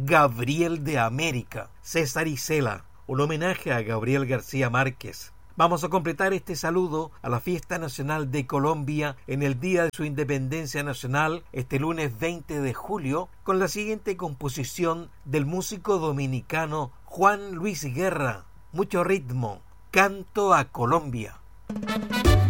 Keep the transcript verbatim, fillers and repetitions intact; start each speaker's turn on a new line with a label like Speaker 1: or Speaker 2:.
Speaker 1: Gabriel de América, César Isela, un homenaje a Gabriel García Márquez. Vamos a completar este saludo a la Fiesta Nacional de Colombia en el día de su independencia nacional, este lunes veinte de julio, con la siguiente composición del músico dominicano Juan Luis Guerra. Mucho ritmo, Canto a Colombia.